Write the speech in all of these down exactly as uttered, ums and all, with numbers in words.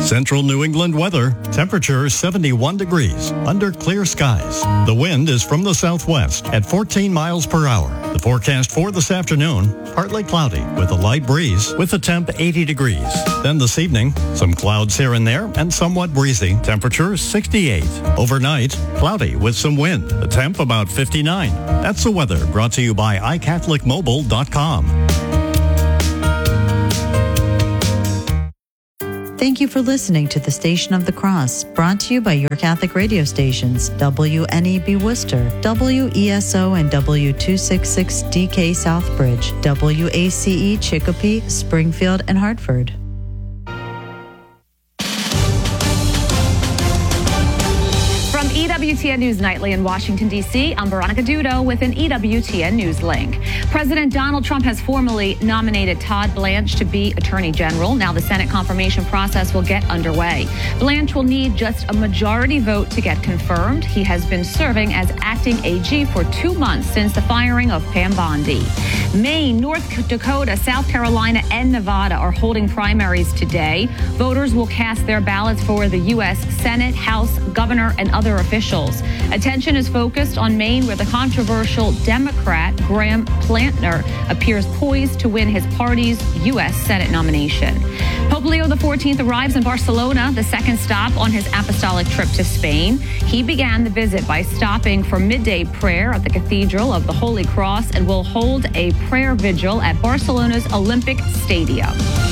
Central New England weather. Temperature seventy-one degrees under clear skies. The wind is from the southwest at fourteen miles per hour. The forecast for this afternoon, partly cloudy with a light breeze with a temp eighty degrees. Then this evening, some clouds here and there and somewhat breezy. Temperature sixty-eight. Overnight, cloudy with some wind. The temp about fifty-nine. That's the weather brought to you by i catholic mobile dot com. Thank you for listening to the Station of the Cross, brought to you by your Catholic radio stations, W N E B Worcester, W E S O and W two sixty-six D K Southbridge, W A C E Chicopee, Springfield, and Hartford. E W T N News Nightly in Washington, D C, I'm Veronica Dudo with an E W T N News link. President Donald Trump has formally nominated Todd Blanche to be Attorney General. Now the Senate confirmation process will get underway. Blanche will need just a majority vote to get confirmed. He has been serving as acting A G for two months since the firing of Pam Bondi. Maine, North Dakota, South Carolina, and Nevada are holding primaries today. Voters will cast their ballots for the U S Senate, House, Governor, and other officials. Attention is focused on Maine, where the controversial Democrat Graham Plantner appears poised to win his party's U S Senate nomination. Pope Leo the fourteenth arrives in Barcelona, the second stop on his apostolic trip to Spain. He began the visit by stopping for midday prayer at the Cathedral of the Holy Cross and will hold a prayer vigil at Barcelona's Olympic Stadium.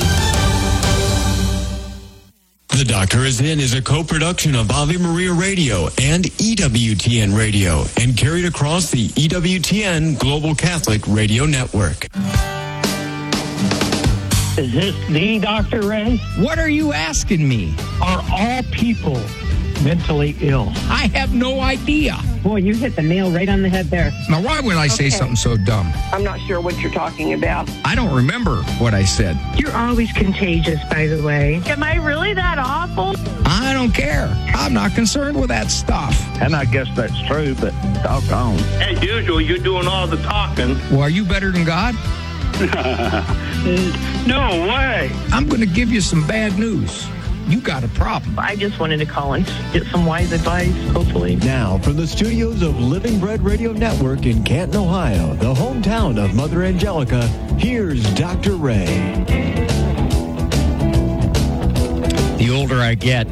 The Doctor Is In is a co-production of Ave Maria Radio and E W T N Radio and carried across the E W T N Global Catholic Radio Network. Is this the Doctor Ray? What are you asking me? Are all people mentally ill? I have no idea. Boy, you hit the nail right on the head there. Now, why would I say Okay. something so dumb? I'm not sure what you're talking about. I don't remember what I said. You're always contagious, by the way. Am I really that awful? I don't care. I'm not concerned with that stuff. And I guess that's true, but doggone. As usual, you're doing all the talking. Well, are you better than God? No way. I'm going to give you some bad news. You got a problem. I just wanted to call and get some wise advice, hopefully. Now, from the studios of Living Bread Radio Network in Canton, Ohio, the hometown of Mother Angelica, here's Doctor Ray. The older I get,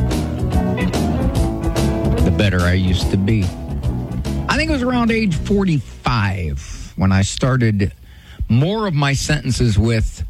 the better I used to be. I think it was around age forty-five when I started more of my sentences with,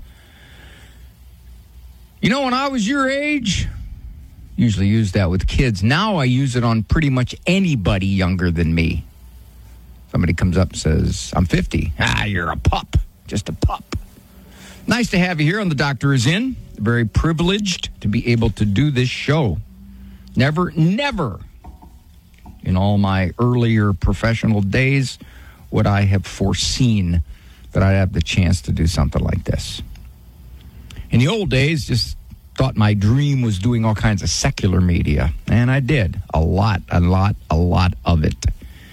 you know, when I was your age, usually use that with kids. Now I use it on pretty much anybody younger than me. Somebody comes up and says, I'm fifty. Ah, you're a pup. Just a pup. Nice to have you here on The Doctor Is In. Very privileged to be able to do this show. Never, never in all my earlier professional days would I have foreseen that I'd have the chance to do something like this. In the old days, just thought my dream was doing all kinds of secular media. And I did. A lot, a lot, a lot of it.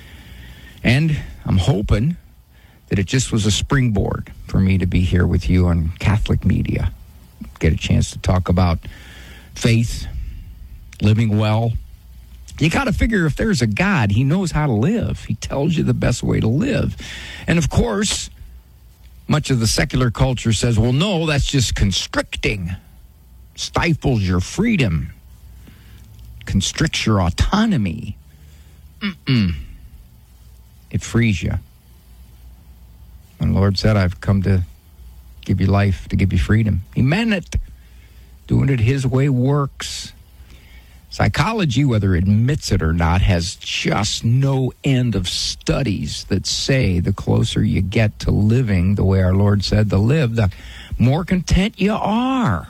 And I'm hoping that it just was a springboard for me to be here with you on Catholic media. Get a chance to talk about faith, living well. You got to figure if there's a God, he knows how to live. He tells you the best way to live. And of course, much of the secular culture says, well, no, that's just constricting. Stifles your freedom. Constricts your autonomy. Mm-mm. It frees you. And the Lord said, I've come to give you life, to give you freedom. He meant it. Doing it his way works. Psychology, whether it admits it or not, has just no end of studies that say the closer you get to living the way our Lord said to live, the more content you are.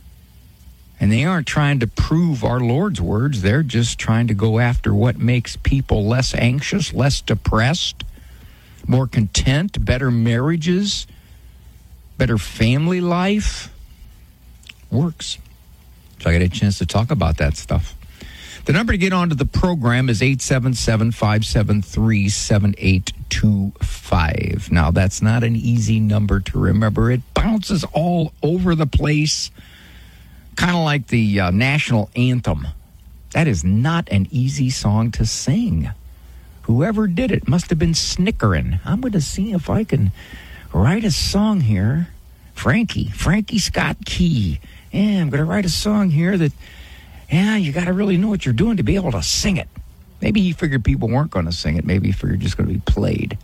And they aren't trying to prove our Lord's words. They're just trying to go after what makes people less anxious, less depressed, more content, better marriages, better family life. Works. So I got a chance to talk about that stuff. The number to get onto the program is eight seven seven, five seven three, seven eight two five. Now, that's not an easy number to remember. It bounces all over the place. kind of like the uh, national anthem. That is not an easy song to sing. Whoever did it must have been snickering. I'm going to see if I can write a song here. Frankie, Frankie Scott Key. Yeah, I'm going to write a song here that, yeah, you got to really know what you're doing to be able to sing it. Maybe he figured people weren't going to sing it. Maybe he figured it's going to be played.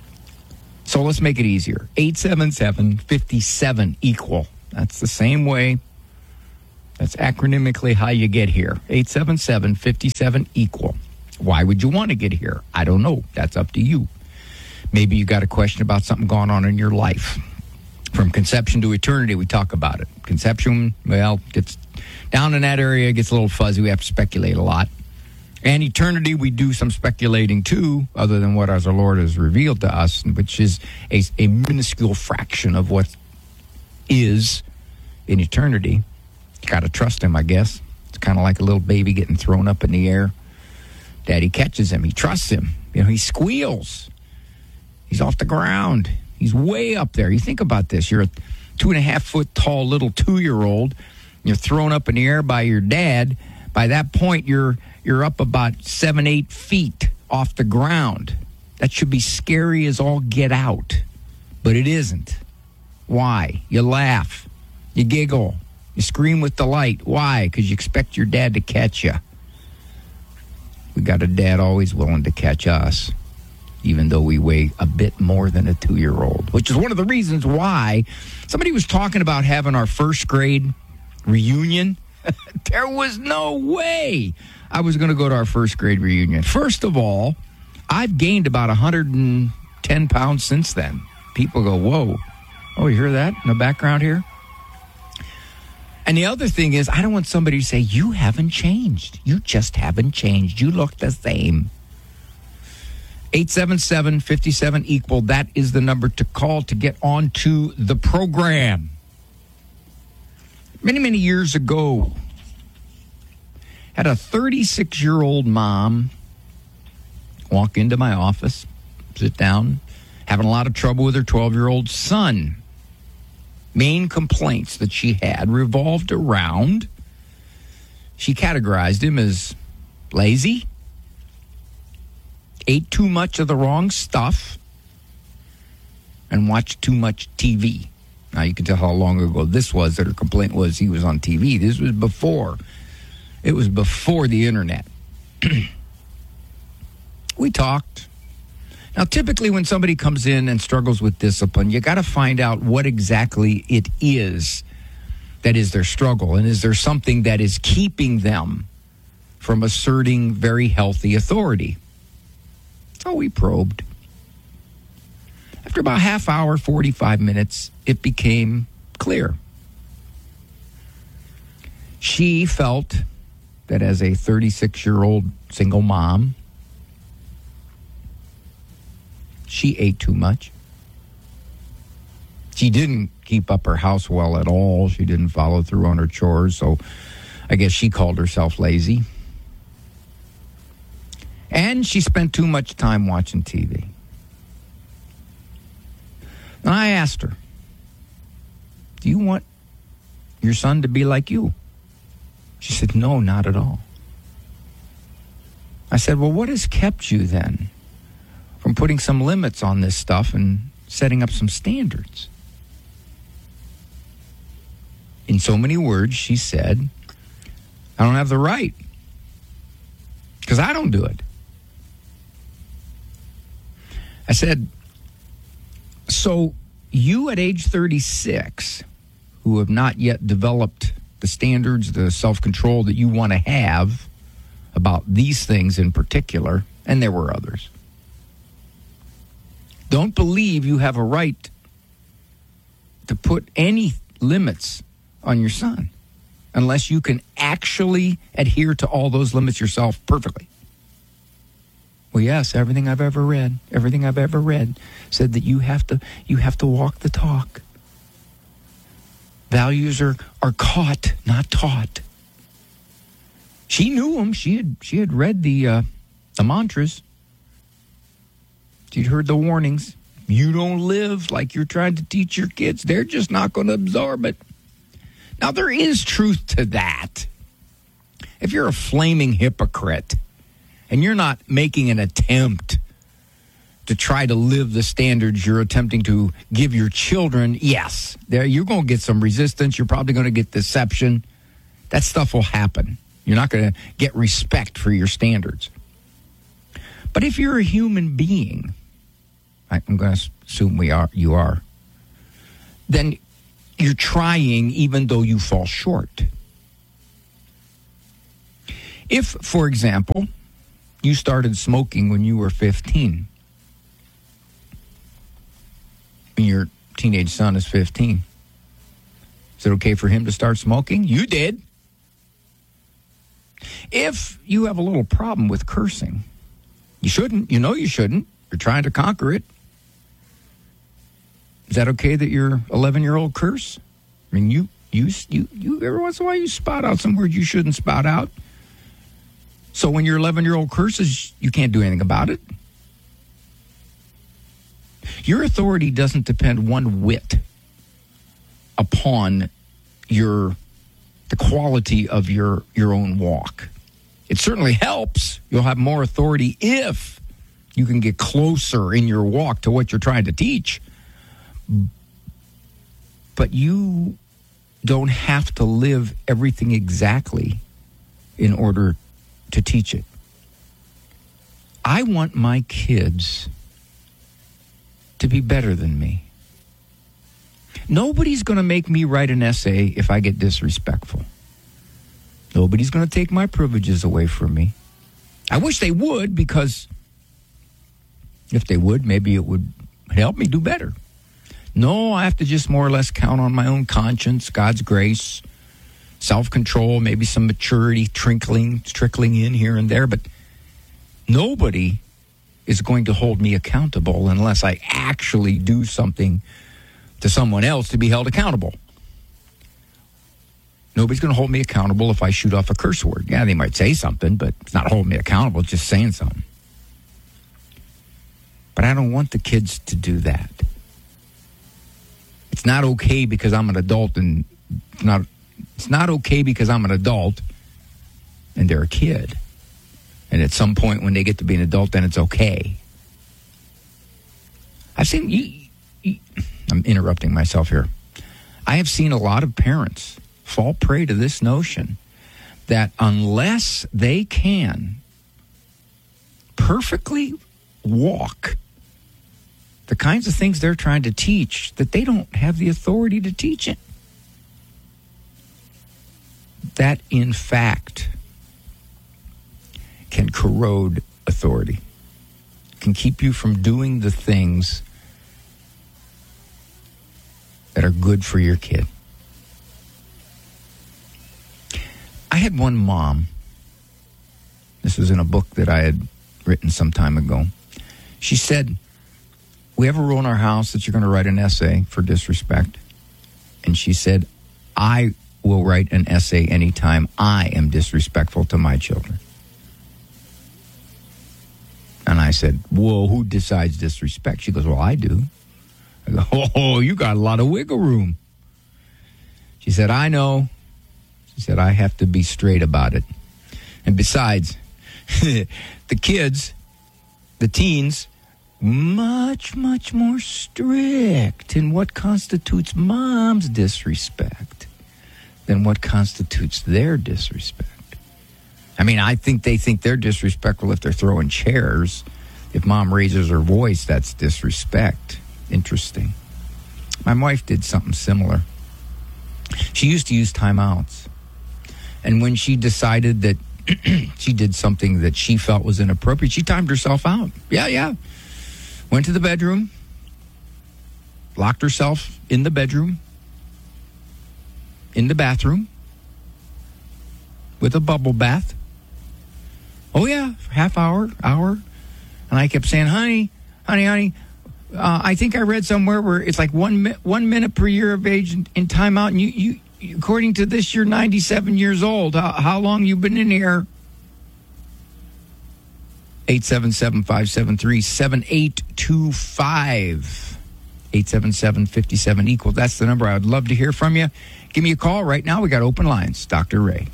So let's make it easier. eight seven seven, five seven, equal. That's the same way. That's acronymically how you get here. eight seven seven, five seven, equal. Why would you want to get here? I don't know. That's up to you. Maybe you got a question about something going on in your life. From conception to eternity, we talk about it. Conception, well, gets down in that area, gets a little fuzzy. We have to speculate a lot. And eternity, we do some speculating too, other than what our Lord has revealed to us, which is a, a minuscule fraction of what is in eternity. You got to trust him, I guess. It's kind of like a little baby getting thrown up in the air. Daddy catches him. He trusts him. You know, he squeals. He's off the ground. He's way up there. You think about this. You're a two and a half foot tall little two-year-old. You're thrown up in the air by your dad. By that point, you're you're up about seven, eight feet off the ground. That should be scary as all get out. But it isn't. Why? You laugh. You giggle. You scream with delight. Why? Because you expect your dad to catch you. We got a dad always willing to catch us, even though we weigh a bit more than a two-year-old, which is one of the reasons why somebody was talking about having our first grade reunion. There was no way I was going to go to our first grade reunion. First of all, I've gained about one hundred ten pounds since then. People go, whoa. Oh, you hear that in the background here? And the other thing is, I don't want somebody to say, you haven't changed. You just haven't changed. You look the same. eight seven seven, five seven, equal. That is the number to call to get onto the program. Many, many years ago, had a thirty-six-year-old mom walk into my office, sit down, having a lot of trouble with her twelve-year-old son. Main complaints that she had revolved around, she categorized him as lazy, ate too much of the wrong stuff, and watched too much T V. Now, you can tell how long ago this was that her complaint was he was on T V. This was before. It was before the internet. We talked. Now, typically when somebody comes in and struggles with discipline, you got to find out what exactly it is that is their struggle. And is there something that is keeping them from asserting very healthy authority? So we probed. After about half hour, forty-five minutes, it became clear. She felt that as a thirty-six-year-old single mom, she ate too much. She didn't keep up her house well at all. She didn't follow through on her chores, so I guess she called herself lazy. And she spent too much time watching T V. And I asked her, do you want your son to be like you? She said, no, not at all. I said, well, what has kept you then from putting some limits on this stuff and setting up some standards? In so many words, she said, I don't have the right because I don't do it. I said, so you at age thirty-six, who have not yet developed the standards, the self-control that you want to have about these things in particular, and there were others, don't believe you have a right to put any limits on your son unless you can actually adhere to all those limits yourself perfectly. Well, yes, everything I've ever read, everything I've ever read said that you have to you have to walk the talk. Values are, are caught, not taught. She knew them. She had she had read the uh, the mantras. She'd heard the warnings. You don't live like you're trying to teach your kids. They're just not going to absorb it. Now, there is truth to that. If you're a flaming hypocrite and you're not making an attempt to try to live the standards you're attempting to give your children, yes, there you're going to get some resistance. You're probably going to get deception. That stuff will happen. You're not going to get respect for your standards. But if you're a human being, I'm going to assume we are, you are, then you're trying even though you fall short. If, for example, you started smoking when you were fifteen, and your teenage son is fifteen, is it okay for him to start smoking? You did. If you have a little problem with cursing, you shouldn't. You know you shouldn't. You're trying to conquer it. Is that okay that your eleven-year-old curse? I mean, you, you, you, you. Every once in a while, you spot out some words you shouldn't spot out. So when your eleven-year-old curses, you can't do anything about it. Your authority doesn't depend one whit upon your the quality of your, your own walk. It certainly helps. You'll have more authority if you can get closer in your walk to what you're trying to teach. But you don't have to live everything exactly in order to teach it. I want my kids to be better than me. Nobody's going to make me write an essay if I get disrespectful. Nobody's going to take my privileges away from me. I wish they would, because if they would, maybe it would help me do better. No, I have to just more or less count on my own conscience, God's grace, self-control, maybe some maturity trickling, trickling in here and there. But nobody is going to hold me accountable unless I actually do something to someone else to be held accountable. Nobody's going to hold me accountable if I shoot off a curse word. Yeah, they might say something, but it's not holding me accountable, it's just saying something. But I don't want the kids to do that. It's not okay because I'm an adult and it's not, it's not okay because I'm an adult and they're a kid. And at some point when they get to be an adult, then it's okay. I've seen, you, you, I'm interrupting myself here. I have seen a lot of parents fall prey to this notion that unless they can perfectly walk the kinds of things they're trying to teach, that they don't have the authority to teach it. That, in fact, can corrode authority, can keep you from doing the things that are good for your kid. I had one mom, this was in a book that I had written some time ago. She said, we have a rule in our house that you're going to write an essay for disrespect. And she said, I will write an essay anytime I am disrespectful to my children. And I said, whoa, who decides disrespect? She goes, well, I do. I go, oh, you got a lot of wiggle room. She said, I know. She said, I have to be straight about it. And besides, the kids, the teens, much, much more strict in what constitutes mom's disrespect than what constitutes their disrespect. I mean, I think they think they're disrespectful if they're throwing chairs. If mom raises her voice, that's disrespect. Interesting. My wife did something similar. She used to use timeouts. And when she decided that she did something that she felt was inappropriate, she timed herself out. Yeah, yeah. Went to the bedroom, locked herself in the bedroom, in the bathroom, with a bubble bath. Oh, yeah, half hour, hour. And I kept saying, honey, honey, honey, uh, I think I read somewhere where it's like one, mi- one minute per year of age in, in timeout. And you, you, you, according to this, you're ninety-seven years old. How, how long you been in here? eight seven seven, five seven three, seven eight two five eight seven seven, five seven, equal. That's the number. I would love to hear from you. Give me a call right now. We got open lines. Doctor Ray.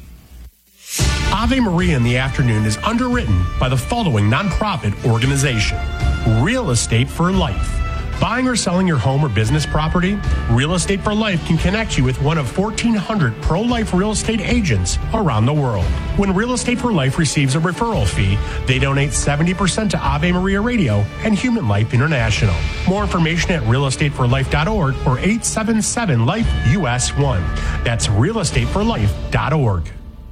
Ave Maria in the Afternoon is underwritten by the following nonprofit organization: Real Estate for Life. Buying or selling your home or business property? Real Estate for Life can connect you with one of fourteen hundred pro-life real estate agents around the world. When Real Estate for Life receives a referral fee, they donate seventy percent to Ave Maria Radio and Human Life International. More information at real estate for life dot org or eight seven seven, life U S one. That's real estate for life dot org.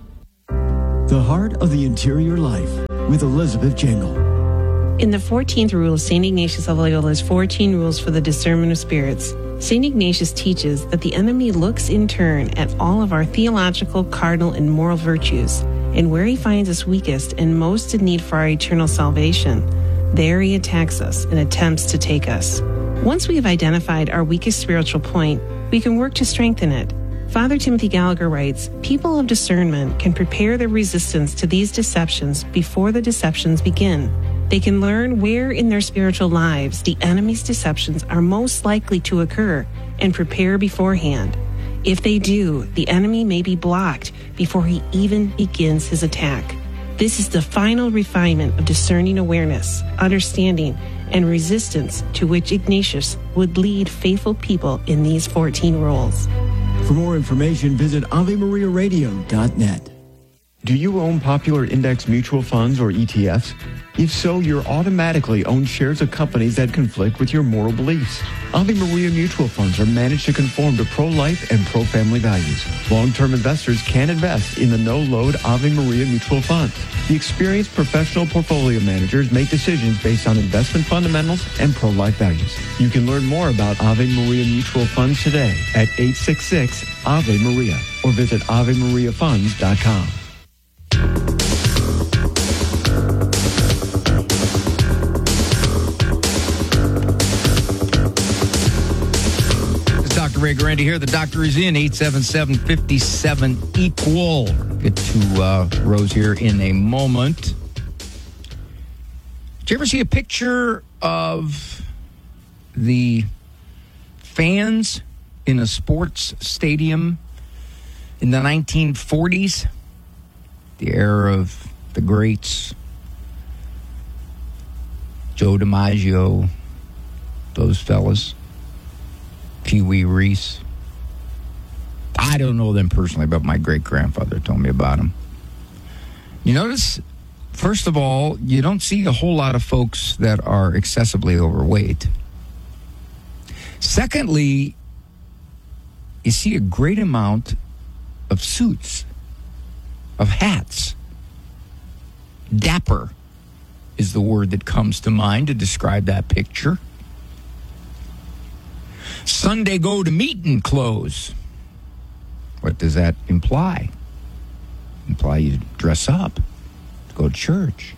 The Heart of the Interior Life with Elizabeth Jingle. In the fourteenth rule of Saint Ignatius of Loyola's fourteen Rules for the Discernment of Spirits, Saint Ignatius teaches that the enemy looks in turn at all of our theological, cardinal, and moral virtues, and where he finds us weakest and most in need for our eternal salvation, there he attacks us and attempts to take us. Once we have identified our weakest spiritual point, we can work to strengthen it. Father Timothy Gallagher writes, people of discernment can prepare their resistance to these deceptions before the deceptions begin. They can learn where in their spiritual lives the enemy's deceptions are most likely to occur and prepare beforehand. If they do, the enemy may be blocked before he even begins his attack. This is the final refinement of discerning awareness, understanding, and resistance to which Ignatius would lead faithful people in these fourteen rules. For more information, visit ave maria radio dot net. Do you own popular index mutual funds or E T Fs? If so, you're automatically own shares of companies that conflict with your moral beliefs. Ave Maria mutual funds are managed to conform to pro-life and pro-family values. Long-term investors can invest in the no-load Ave Maria mutual funds. The experienced professional portfolio managers make decisions based on investment fundamentals and pro-life values. You can learn more about Ave Maria mutual funds today at eight six six, Ave Maria or visit ave maria funds dot com. Doctor Ray Guarendi here. The doctor is in. eight seven seven, five seven, equal. Get to uh, Rose here in a moment. Did you ever see a picture of the fans in a sports stadium in the nineteen forties? The era of the greats. Joe DiMaggio, those fellas. Pee Wee Reese. I don't know them personally, but my great-grandfather told me about them. You notice, first of all, you don't see a whole lot of folks that are excessively overweight. Secondly, you see a great amount of suits, of hats. Dapper is the word that comes to mind to describe that picture. Sunday go to meeting clothes. What does that imply? Imply you dress up to go to church.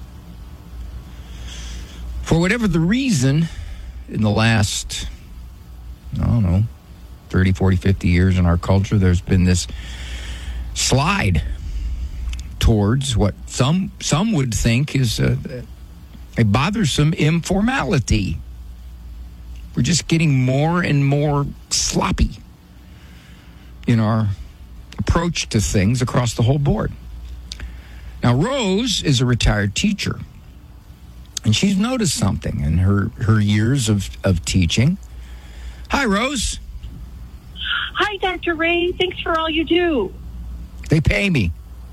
For whatever the reason, in the last, I don't know, thirty, forty, fifty years in our culture, there's been this slide towards what some some would think is a, a bothersome informality. We're just getting more and more sloppy in our approach to things across the whole board. Now, Rose is a retired teacher, and she's noticed something in her, her years of, of teaching. Hi, Rose. Hi, Doctor Ray. Thanks for all you do. They pay me.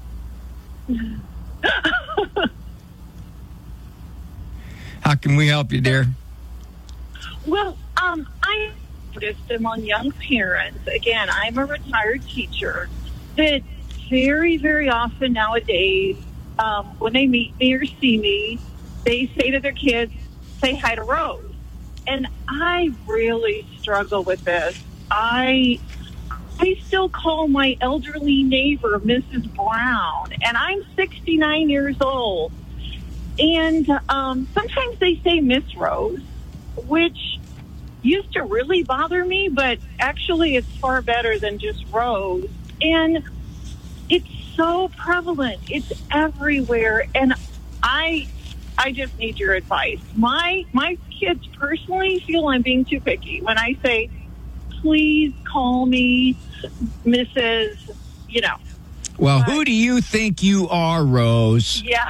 How can we help you, dear? Well, um, I noticed among young parents, again, I'm a retired teacher, that very, very often nowadays, um, when they meet me or see me, they say to their kids, say hi to Rose. And I really struggle with this. I I still call my elderly neighbor Missus Brown, and I'm sixty-nine years old. And um, sometimes they say Miss Rose, which used to really bother me, but actually it's far better than just Rose. And it's so prevalent. It's everywhere. And I I just need your advice. My my kids personally feel I'm being too picky when I say, please call me Missus You know. Well, but, who do you think you are, Rose? Yeah.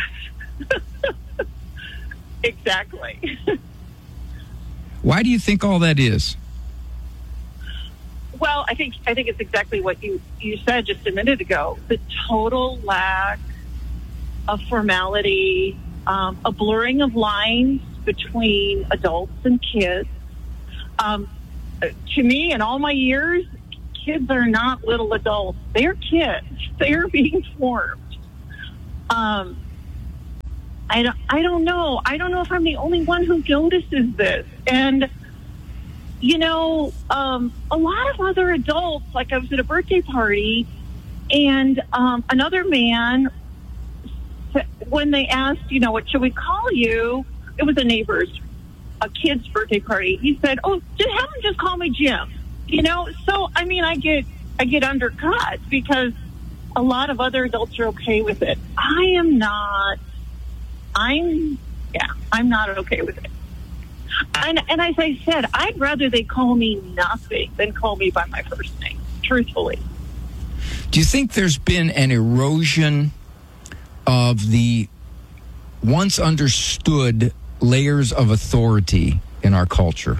Exactly. Why do you think all that is? Well, I think I think it's exactly what you, you said just a minute ago. The total lack of formality, um, a blurring of lines between adults and kids. Um, to me, in all my years, kids are not little adults. They're kids. They're being formed. Um, I don't, I don't know. I don't know if I'm the only one who notices this. And, you know, um, a lot of other adults, like I was at a birthday party, and um, another man, when they asked, you know, what should we call you? It was a neighbor's, a kid's birthday party. He said, oh, just have him just call me Jim. You know, so, I mean, I get, I get undercut because a lot of other adults are okay with it. I am not. I'm, yeah, I'm not okay with it. And, and as I said, I'd rather they call me nothing than call me by my first name, truthfully. Do you think there's been an erosion of the once understood layers of authority in our culture?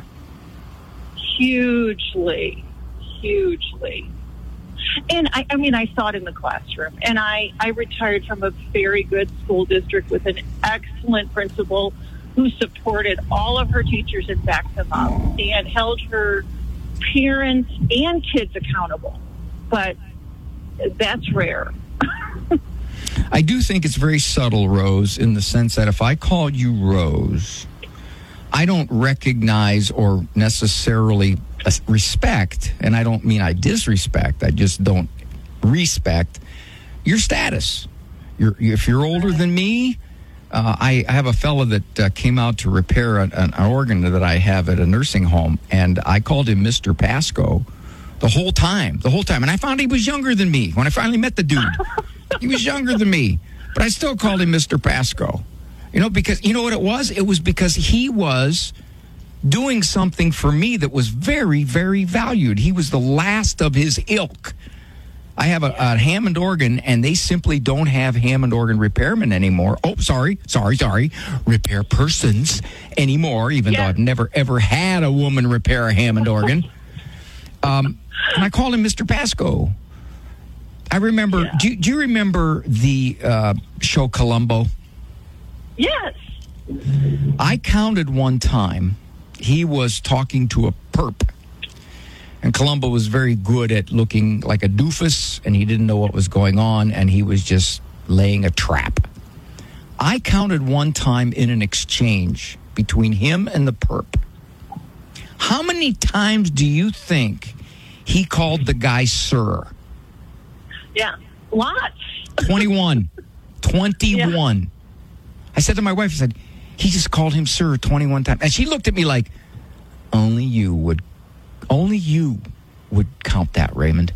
Hugely, hugely. And I, I mean, I saw it in the classroom. And I, I retired from a very good school district with an excellent principal who supported all of her teachers and backed them up and held her parents and kids accountable. But that's rare. I do think it's very subtle, Rose, in the sense that if I call you Rose, I don't recognize or necessarily respect, and I don't mean I disrespect, I just don't respect your status. You're, if you're older than me, uh, I, I have a fellow that uh, came out to repair an, an organ that I have at a nursing home, and I called him Mister Pasco the whole time, the whole time. And I found he was younger than me when I finally met the dude. He was younger than me, but I still called him Mister Pasco. You know, because, you know what it was? It was because he was doing something for me that was very, very valued. He was the last of his ilk. I have a, a Hammond organ, and they simply don't have Hammond organ repairmen anymore. Oh, sorry, sorry, sorry. Repair persons anymore, even yeah. though I've never, ever had a woman repair a Hammond organ. Um, and I called him Mister Pasco. I remember, yeah. do, do you remember the uh, show Columbo? Yes. I counted one time. He was talking to a perp. And Columbo was very good at looking like a doofus, and he didn't know what was going on, and he was just laying a trap. I counted one time in an exchange between him and the perp. How many times do you think he called the guy sir? Yeah, lots. twenty-one. twenty-one. Yeah. I said to my wife, I said, he just called him sir twenty-one times. And she looked at me like, only you would, only you would count that, Raymond.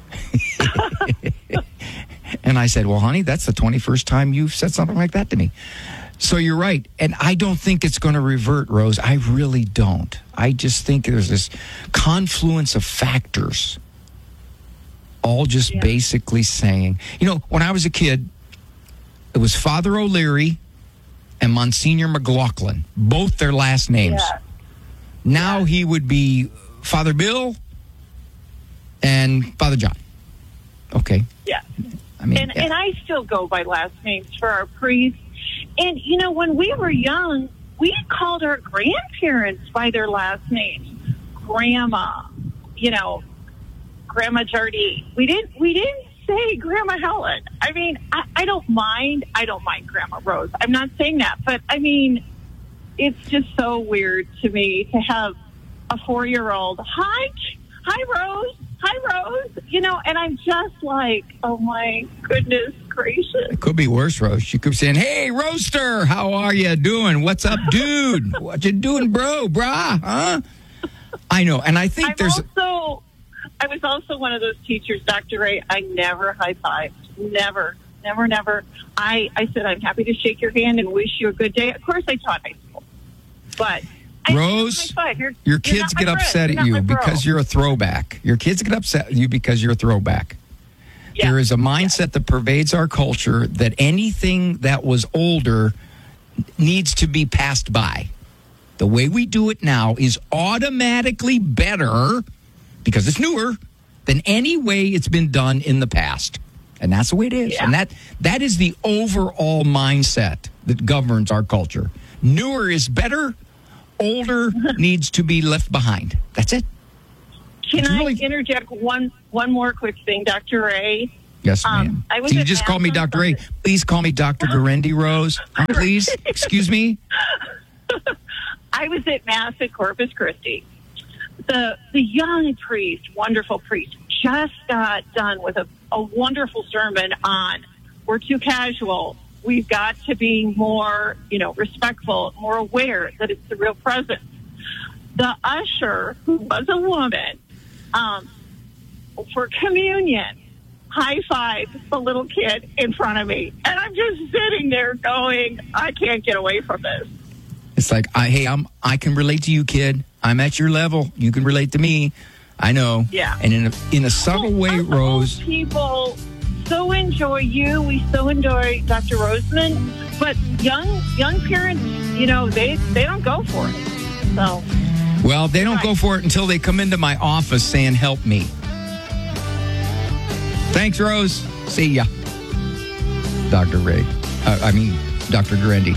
And I said, well, honey, that's the twenty-first time you've said something like that to me. So you're right. And I don't think it's going to revert, Rose. I really don't. I just think there's this confluence of factors all just yeah. basically saying, you know, when I was a kid, it was Father O'Leary and Monsignor McLaughlin, both their last names. Yeah. Now yeah. he would be Father Bill and Father John. Okay. Yeah. I mean, and, yeah. and I still go by last names for our priests. And, you know, when we were young, we called our grandparents by their last names. Grandma, you know, Grandma Jardine. We didn't, we didn't say Grandma Helen. I mean, I, I don't mind. I don't mind Grandma Rose. I'm not saying that. But, I mean, it's just so weird to me to have a four-year-old, hi, hi, Rose. Hi, Rose. You know, and I'm just like, oh, my goodness gracious. It could be worse, Rose. You could be saying, hey, Roaster, how are you doing? What's up, dude? What you doing, bro, brah? Huh? I know, and I think I'm there's... also, I was also one of those teachers, Doctor Ray, I never high-fived. Never. never, never. I, I said, I'm happy to shake your hand and wish you a good day. Of course, I taught high school. But Rose, I, you're, your you're kids get upset friend. at You're you not my bro. because you're a throwback. Your kids get upset at you because you're a throwback. Yeah. There is a mindset yeah. that pervades our culture that anything that was older needs to be passed by. The way we do it now is automatically better because it's newer than any way it's been done in the past. And that's the way it is. Yeah. And that that is the overall mindset that governs our culture. Newer is better. Older needs to be left behind. That's it. Can it's I really... interject one one more quick thing, Doctor Ray? Yes, ma'am. Um, I was so you at just call me Doctor Ray. Please call me Doctor Gurendi Rose. Please, excuse me. I was at Mass at Corpus Christi. The the young priest, wonderful priest, just got done with a, a wonderful sermon on we're too casual. We've got to be more, you know, respectful, more aware that it's the real presence. The usher, who was a woman, um, for communion, high-fived the little kid in front of me. And I'm just sitting there going, I can't get away from this. It's like, I, hey, I'm, I can relate to you, kid. I'm at your level. You can relate to me. I know. Yeah. And in a, in a subtle well, way, Rose. People so enjoy you. We so enjoy Doctor Roseman. But young young parents, you know, they, they don't go for it. So. Well, they don't right. go for it until they come into my office saying, help me. Thanks, Rose. See ya. Doctor Ray. Uh, I mean, Doctor Gurendi.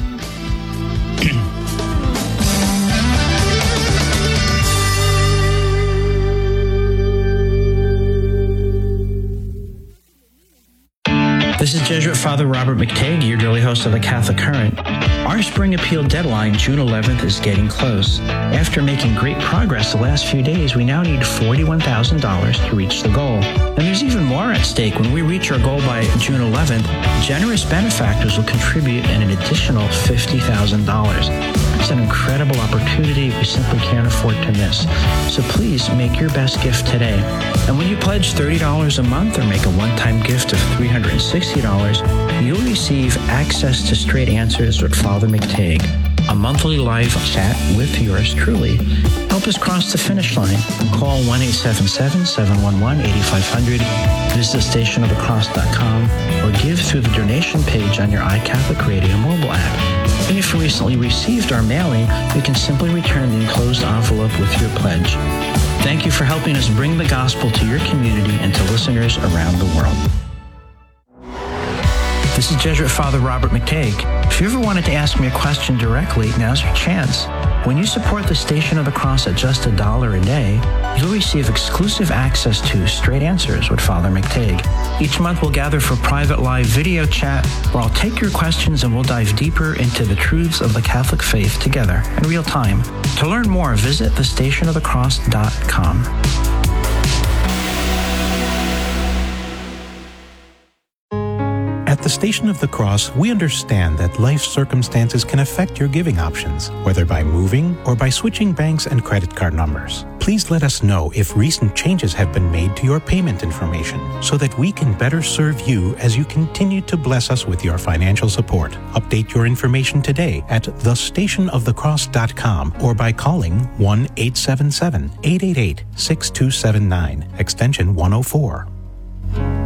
This is Jesuit Father Robert McTagg, your daily host of the Catholic Current. Our spring appeal deadline, June eleventh, is getting close. After making great progress the last few days, we now need forty-one thousand dollars to reach the goal. And there's even more at stake. When we reach our goal by June eleventh, generous benefactors will contribute an additional fifty thousand dollars. It's an incredible opportunity we simply can't afford to miss. So please make your best gift today. And when you pledge thirty dollars a month or make a one-time gift of three hundred sixty dollars, you'll receive access to Straight Answers with Father McTagg, a monthly live chat with yours truly. Help us cross the finish line. Call one eight seven seven, seven one one, eight five zero zero, visit station of the cross dot com, or give through the donation page on your iCatholic Radio mobile app. And if you recently received our mailing, you can simply return the enclosed envelope with your pledge. Thank you for helping us bring the gospel to your community and to listeners around the world. This is Jesuit Father Robert McTagg. If you ever wanted to ask me a question directly, now's your chance. When you support the Station of the Cross at just a dollar a day, you'll receive exclusive access to Straight Answers with Father McTagg. Each month we'll gather for private live video chat where I'll take your questions and we'll dive deeper into the truths of the Catholic faith together in real time. To learn more, visit the station of the cross dot com. At the Station of the Cross, we understand that life circumstances can affect your giving options, whether by moving or by switching banks and credit card numbers. Please let us know if recent changes have been made to your payment information so that we can better serve you as you continue to bless us with your financial support. Update your information today at the station of the cross dot com or by calling one eight seven seven, eight eight eight, six two seven nine, extension one oh four.